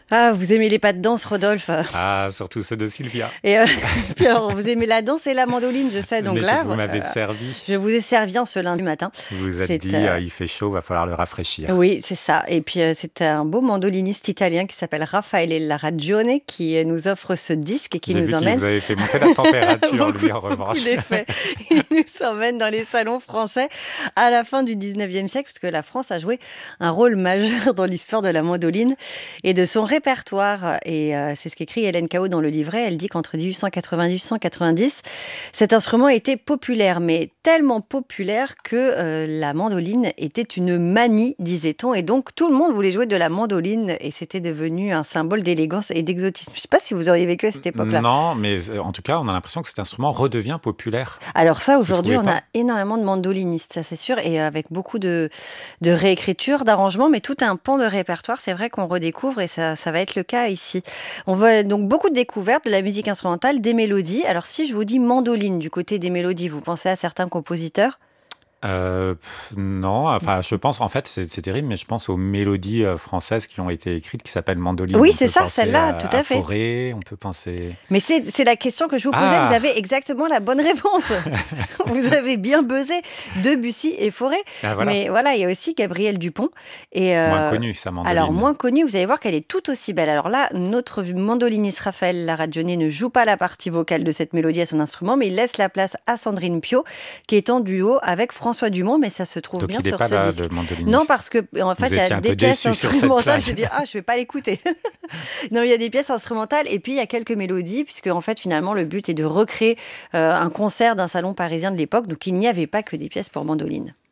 Ah, vous aimez les pas de danse, Rodolphe. Ah, surtout ceux de Sylvia. Et puis alors, vous aimez la danse et la mandoline, je sais. Donc Mais là, vous m'avez servi. je vous ai servi en ce lundi matin. Vous vous êtes C'est dit, il fait chaud, va falloir le rafraîchir. oui, c'est ça. Et puis c'est un beau mandoliniste italien qui s'appelle Raffaele Larragione qui nous offre ce disque et qui J'ai nous vu qu'il emmène vous avait fait monter la température, lui, en beaucoup revanche. d'effets. Il nous emmène dans les salons français à la fin du 19e siècle, puisque la France a joué un rôle majeur dans l'histoire de la mandoline et de son répertoire. Et c'est ce qu'écrit Hélène Cao dans le livret. Elle dit qu'entre 1880 et 1890, cet instrument était populaire, mais tellement populaire que la mandoline était une manie, disait-on. Et donc, tout le monde voulait jouer de la mandoline et c'était devenu un symbole d'élégance et d'exotisme. Je ne sais pas si vous auriez vécu à cette époque-là. Non, mais en tout cas, on a l'impression que cet instrument redevient populaire. Alors ça, Vous aujourd'hui, trouvez on pas? a énormément de mandolinistes, ça c'est sûr, et avec beaucoup de réécriture, d'arrangements, mais tout un pan de répertoire, c'est vrai qu'on redécouvre, et ça va être le cas ici. On voit donc beaucoup de découvertes de la musique instrumentale, des mélodies. Alors si je vous dis mandoline du côté des mélodies, vous pensez à certains compositeurs? Non, enfin, je pense, en fait, c'est terrible, mais je pense aux mélodies françaises qui ont été écrites, qui s'appellent mandoline. Oui, On c'est peut ça, penser celle-là, tout à à fait. Fauré, on peut penser... Mais c'est la question que je vous posais, vous Ah, avez exactement la bonne réponse. Vous avez bien buzzé, Debussy et Fauré. ah, voilà, Mais voilà, il y a aussi Gabrielle Dupont. Et moins connu, sa alors, mandoline. moins connue, vous allez voir qu'elle est tout aussi belle. Alors là, notre mandoliniste Raphaël Larragione ne joue pas la partie vocale de cette mélodie à son instrument, mais il laisse la place à Sandrine Pio, qui est en duo avec François Dumont, mais ça se trouve Donc bien il n'est sur pas ce là, disque. de Non, mandoliniste. parce que en fait, Vous il y a étiez un des peu pièces déçu sur cette instrumentales. plage. J'ai dit, je vais pas l'écouter. Non, il y a des pièces instrumentales et puis il y a quelques mélodies, puisque en fait, finalement, le but est de recréer un concert d'un salon parisien de l'époque. Donc, il n'y avait pas que des pièces pour mandoline.